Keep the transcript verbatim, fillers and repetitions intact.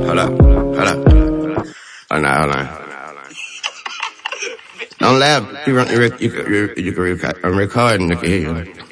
hold up, hold up. Hold on, hold on. Don't laugh. You, you, you, you, you can record. I'm recording. They can hear you.